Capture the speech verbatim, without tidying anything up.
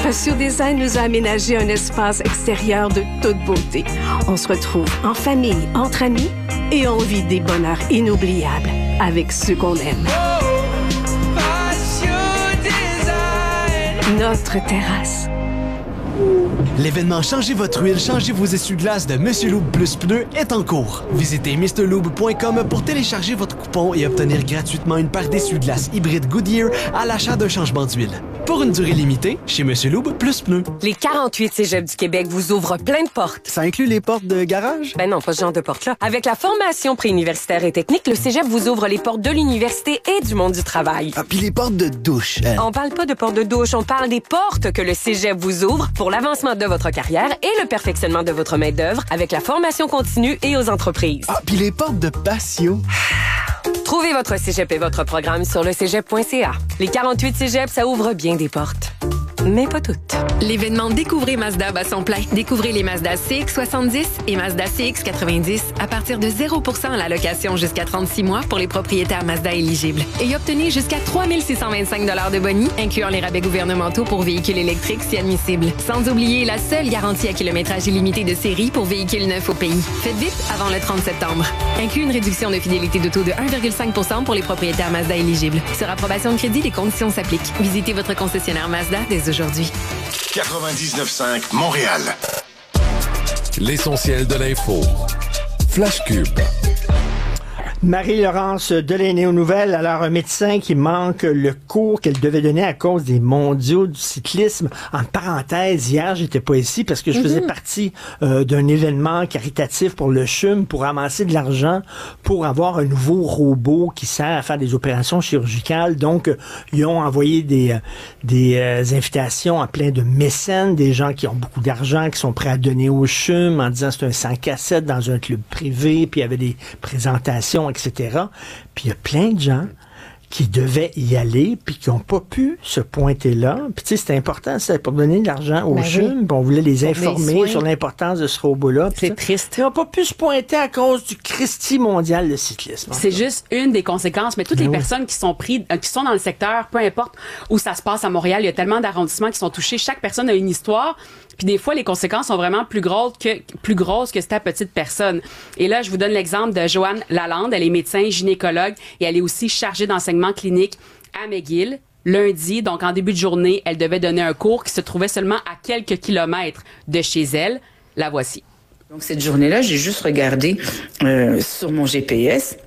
Patio Design nous a aménagé un espace extérieur de toute beauté. On se retrouve en famille, entre amis et on vit des bonheurs inoubliables avec ceux qu'on aime. Notre terrasse. L'événement Changez votre huile, changez vos essuie-glaces de Monsieur Lube plus pneus est en cours. Visitez mister lube point com pour télécharger votre coupon et obtenir gratuitement une paire d'essuie-glaces hybride Goodyear à l'achat d'un changement d'huile. Pour une durée limitée, chez Monsieur Lube plus pneus. Les quarante-huit cégeps du Québec vous ouvrent plein de portes. Ça inclut les portes de garage? Ben non, pas ce genre de portes-là. Avec la formation préuniversitaire et technique, le cégep vous ouvre les portes de l'université et du monde du travail. Ah, puis les portes de douche. Hein? On parle pas de portes de douche, on parle des portes que le cégep vous ouvre pour l'avancement de votre carrière et le perfectionnement de votre main-d'œuvre avec la formation continue et aux entreprises. Ah, puis les portes de patio. Trouvez votre cégep et votre programme sur le cégep point c a. Les quarante-huit cégeps, ça ouvre bien des portes. Mais pas toutes. L'événement Découvrez Mazda bat son plein. Découvrez les Mazda C X soixante-dix et Mazda C X quatre-vingt-dix à partir de zéro pour cent à la location jusqu'à trente-six mois pour les propriétaires Mazda éligibles. Et obtenez jusqu'à trois mille six cent vingt-cinq dollars de boni, incluant les rabais gouvernementaux pour véhicules électriques si admissibles. Sans oublier la seule garantie à kilométrage illimité de série pour véhicules neufs au pays. Faites vite avant le trente septembre. Inclut une réduction de fidélité de taux de un virgule cinq pour cent pour les propriétaires Mazda éligibles. Sur approbation de crédit, les conditions s'appliquent. Visitez votre concessionnaire Mazda dès aujourd'hui. quatre-vingt-dix-neuf virgule cinq Montréal. L'essentiel de l'info. Flash Cube. Marie-Laurence Delaney aux nouvelles. Alors, un médecin qui manque le cours qu'elle devait donner à cause des mondiaux du cyclisme. En parenthèse, hier, j'étais pas ici parce que je faisais mm-hmm. partie euh, d'un événement caritatif pour le C H U M pour amasser de l'argent pour avoir un nouveau robot qui sert à faire des opérations chirurgicales. Donc, euh, ils ont envoyé des, euh, des euh, invitations à plein de mécènes, des gens qui ont beaucoup d'argent, qui sont prêts à donner au C H U M en disant c'est un cinq à sept dans un club privé, puis il y avait des présentations, et cetera. Puis il y a plein de gens qui devaient y aller puis qui n'ont pas pu se pointer là. Puis tu sais, c'était important, c'était pour donner de l'argent au ben C H U M, oui. Puis on voulait les informer sur l'importance de ce robot-là. C'est ça. Triste. Ils n'ont pas pu se pointer à cause du Christi mondial de cyclisme. C'est juste une des conséquences, mais toutes ben les oui. personnes qui sont prises, qui sont dans le secteur, peu importe où ça se passe à Montréal, il y a tellement d'arrondissements qui sont touchés, chaque personne a une histoire. Puis des fois, les conséquences sont vraiment plus grosses que plus grosses que cette petite personne. Et là, je vous donne l'exemple de Joanne Lalande. Elle est médecin, gynécologue et elle est aussi chargée d'enseignement clinique à McGill. Lundi, donc en début de journée, elle devait donner un cours qui se trouvait seulement à quelques kilomètres de chez elle. La voici. Donc cette journée-là, j'ai juste regardé euh, sur mon G P S